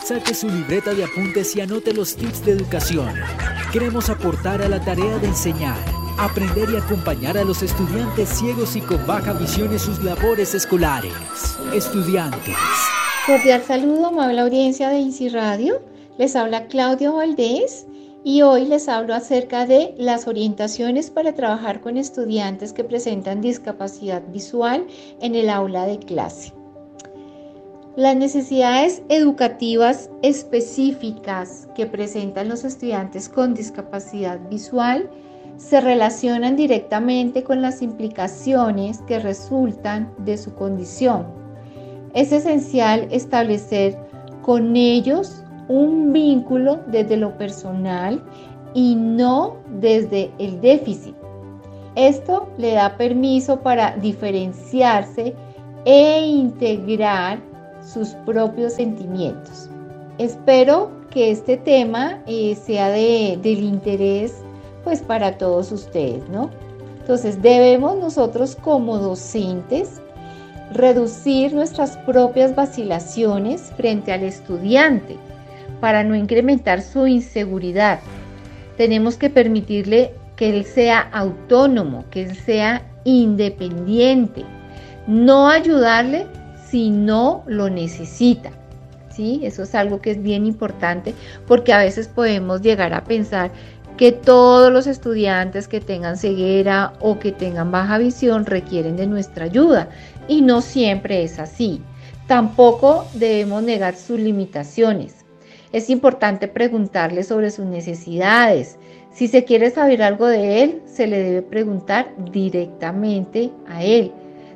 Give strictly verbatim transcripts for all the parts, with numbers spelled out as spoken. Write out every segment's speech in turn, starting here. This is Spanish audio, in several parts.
Saque su libreta de apuntes y anote los tips de educación. Queremos aportar a la tarea de enseñar, aprender y acompañar a los estudiantes ciegos y con baja visión en sus labores escolares. Estudiantes. Cordial saludo, amable audiencia de INSI Radio. Les habla Claudia Valdés y hoy les hablo acerca de las orientaciones para trabajar con estudiantes que presentan discapacidad visual en el aula de clase. Las necesidades educativas específicas que presentan los estudiantes con discapacidad visual se relacionan directamente con las implicaciones que resultan de su condición. Es esencial establecer con ellos un vínculo desde lo personal y no desde el déficit. Esto le da permiso para diferenciarse e integrar sus propios sentimientos. Espero que este tema eh, sea de, del interés pues para todos ustedes, ¿no? Entonces debemos nosotros como docentes reducir nuestras propias vacilaciones frente al estudiante para no incrementar su inseguridad. Tenemos que permitirle que él sea autónomo, que él sea independiente, no ayudarle si no lo necesita, ¿sí? Eso es algo que es bien importante porque a veces podemos llegar a pensar que todos los estudiantes que tengan ceguera o que tengan baja visión requieren de nuestra ayuda y no siempre es así. Tampoco debemos negar sus limitaciones. Es importante preguntarle sobre sus necesidades. Si se quiere saber algo de él, se le debe preguntar directamente a él,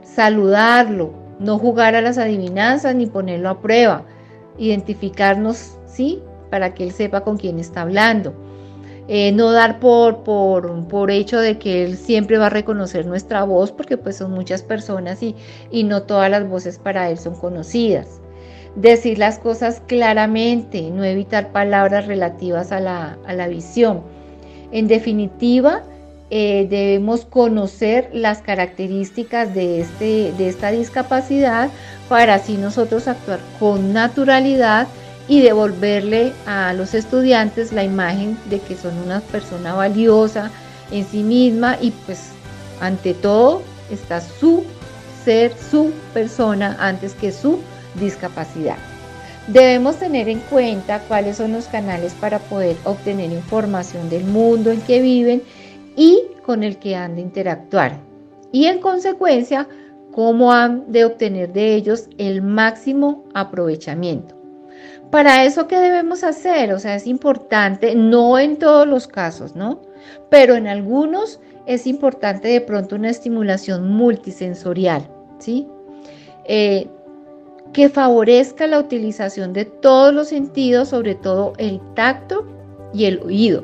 saludarlo. No jugar a las adivinanzas ni ponerlo a prueba. Identificarnos, ¿sí? Para que él sepa con quién está hablando. Eh, no dar por, por, por hecho de que él siempre va a reconocer nuestra voz, porque pues son muchas personas y, y no todas las voces para él son conocidas. Decir las cosas claramente, no evitar palabras relativas a la, a la visión. En definitiva, Eh, debemos conocer las características de, este, de esta discapacidad para así nosotros actuar con naturalidad y devolverle a los estudiantes la imagen de que son una persona valiosa en sí misma y pues ante todo está su ser, su persona antes que su discapacidad. Debemos tener en cuenta cuáles son los canales para poder obtener información del mundo en que viven y con el que han de interactuar. Y en consecuencia, cómo han de obtener de ellos el máximo aprovechamiento. Para eso, ¿qué debemos hacer? O sea, es importante, no en todos los casos, ¿no? Pero en algunos es importante de pronto una estimulación multisensorial, ¿sí? Eh, que favorezca la utilización de todos los sentidos, sobre todo el tacto y el oído.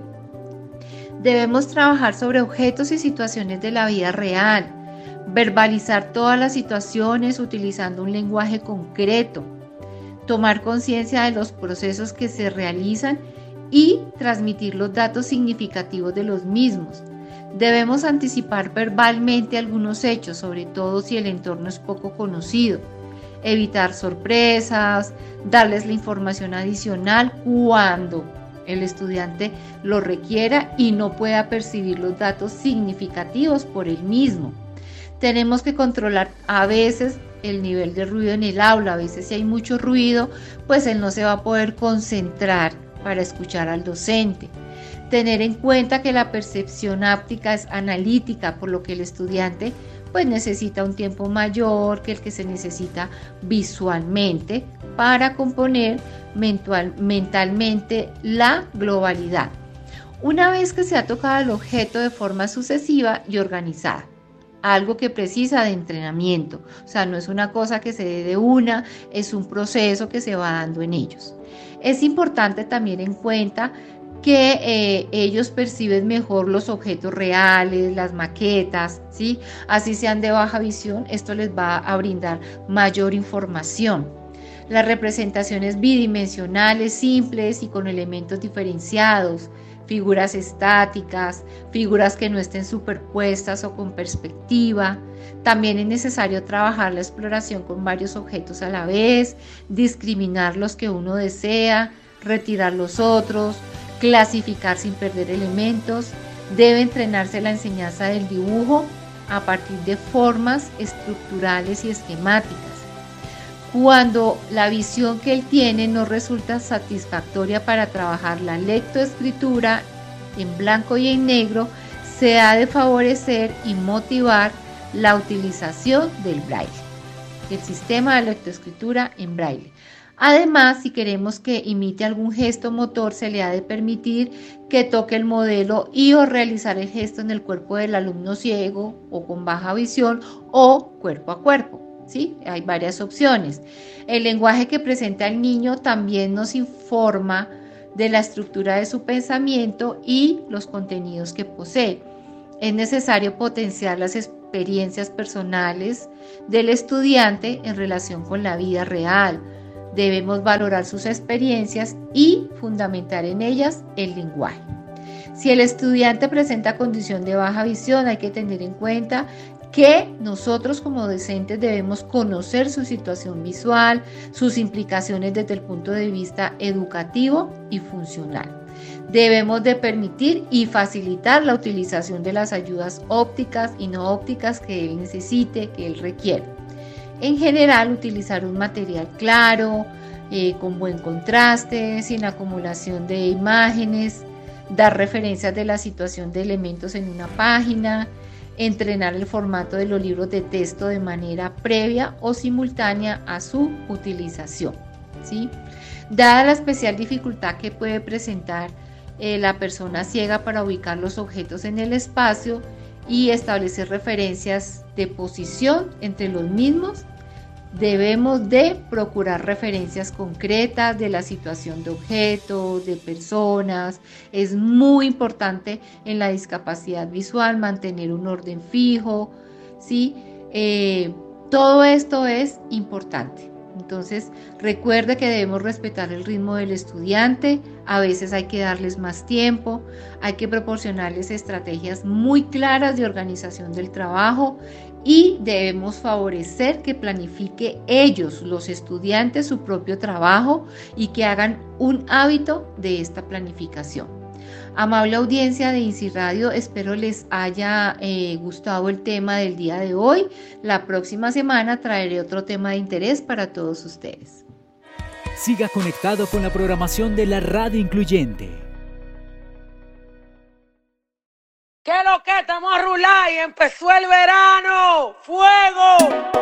Debemos trabajar sobre objetos y situaciones de la vida real, verbalizar todas las situaciones utilizando un lenguaje concreto, tomar conciencia de los procesos que se realizan y transmitir los datos significativos de los mismos. Debemos anticipar verbalmente algunos hechos, sobre todo si el entorno es poco conocido, evitar sorpresas, darles la información adicional cuando el estudiante lo requiera y no pueda percibir los datos significativos por él mismo. Tenemos que controlar a veces el nivel de ruido en el aula. A veces si hay mucho ruido, pues él no se va a poder concentrar para escuchar al docente. Tener en cuenta que la percepción áptica es analítica, por lo que el estudiante pues necesita un tiempo mayor que el que se necesita visualmente para componer mental, mentalmente la globalidad. Una vez que se ha tocado el objeto de forma sucesiva y organizada, algo que precisa de entrenamiento, o sea, no es una cosa que se dé de una, es un proceso que se va dando en ellos. Es importante también en cuenta que eh, ellos perciben mejor los objetos reales, las maquetas, ¿sí? Así sean de baja visión, esto les va a brindar mayor información. Las representaciones bidimensionales, simples y con elementos diferenciados, figuras estáticas, figuras que no estén superpuestas o con perspectiva. También es necesario trabajar la exploración con varios objetos a la vez, discriminar los que uno desea, retirar los otros, clasificar sin perder elementos. Debe entrenarse la enseñanza del dibujo a partir de formas estructurales y esquemáticas. Cuando la visión que él tiene no resulta satisfactoria para trabajar la lectoescritura en blanco y en negro, se ha de favorecer y motivar la utilización del braille, el sistema de lectoescritura en braille. Además, si queremos que imite algún gesto motor, se le ha de permitir que toque el modelo y o realizar el gesto en el cuerpo del alumno ciego o con baja visión o cuerpo a cuerpo. ¿Sí? Hay varias opciones. El lenguaje que presenta el niño también nos informa de la estructura de su pensamiento y los contenidos que posee. Es necesario potenciar las experiencias personales del estudiante en relación con la vida real. Debemos valorar sus experiencias y fundamentar en ellas el lenguaje. Si el estudiante presenta condición de baja visión, hay que tener en cuenta que nosotros como docentes debemos conocer su situación visual, sus implicaciones desde el punto de vista educativo y funcional. Debemos de permitir y facilitar la utilización de las ayudas ópticas y no ópticas que él necesite, que él requiere. En general, utilizar un material claro, eh, con buen contraste, sin acumulación de imágenes, dar referencias de la situación de elementos en una página, entrenar el formato de los libros de texto de manera previa o simultánea a su utilización, ¿sí? Dada la especial dificultad que puede presentar eh, la persona ciega para ubicar los objetos en el espacio y establecer referencias de posición entre los mismos, debemos de procurar referencias concretas de la situación de objetos, de personas. Es muy importante en la discapacidad visual mantener un orden fijo, ¿sí? Eh, todo esto es importante. Entonces, recuerde que debemos respetar el ritmo del estudiante. A veces hay que darles más tiempo, hay que proporcionarles estrategias muy claras de organización del trabajo y debemos favorecer que planifique ellos, los estudiantes, su propio trabajo y que hagan un hábito de esta planificación. Amable audiencia de INSI Radio, espero les haya eh, gustado el tema del día de hoy. La próxima semana traeré otro tema de interés para todos ustedes. Siga conectado con la programación de la Radio Incluyente. ¿Qué es lo que estamos a rular y empezó el verano? ¡Fuego!